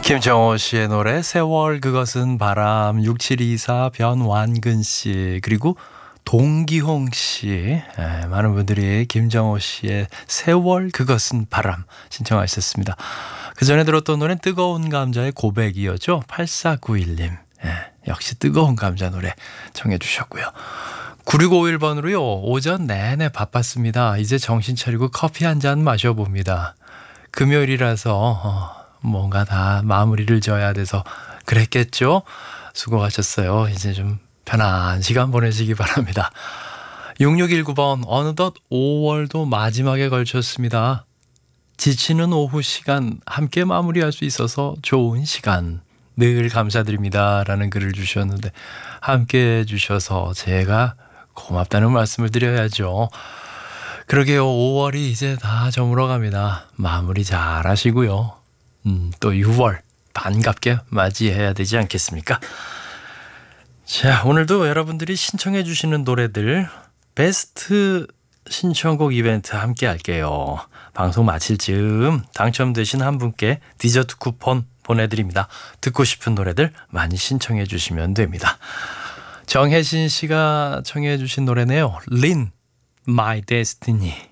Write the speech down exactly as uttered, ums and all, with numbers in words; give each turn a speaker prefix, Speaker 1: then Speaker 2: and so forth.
Speaker 1: 김정호 씨의 노래 세월 그것은 바람. 육칠이사 변완근 씨 그리고 동기홍 씨, 에, 많은 분들이 김정호 씨의 세월 그것은 바람 신청하셨습니다. 그 전에 들었던 노래는 뜨거운 감자의 고백이었죠. 팔사구일 님, 에, 역시 뜨거운 감자 노래 청해 주셨고요. 구육오일 번으로요. 오전 내내 바빴습니다. 이제 정신 차리고 커피 한 잔 마셔봅니다. 금요일이라서 어, 뭔가 다 마무리를 져야 돼서 그랬겠죠? 수고하셨어요. 이제 좀 편한 시간 보내시기 바랍니다. 육육일구 번 어느덧 오월도 마지막에 걸쳤습니다. 지치는 오후 시간 함께 마무리할 수 있어서 좋은 시간 늘 감사드립니다 라는 글을 주셨는데 함께 해주셔서 제가 고맙다는 말씀을 드려야죠. 그러게요. 오월이 이제 다 저물어갑니다. 마무리 잘 하시고요. 음, 또 유월 반갑게 맞이해야 되지 않겠습니까? 자, 오늘도 여러분들이 신청해 주시는 노래들 베스트 신청곡 이벤트 함께 할게요. 방송 마칠 즈음 당첨되신 한 분께 디저트 쿠폰 보내드립니다. 듣고 싶은 노래들 많이 신청해 주시면 됩니다. 정혜신 씨가 청해 주신 노래네요. 린, My Destiny.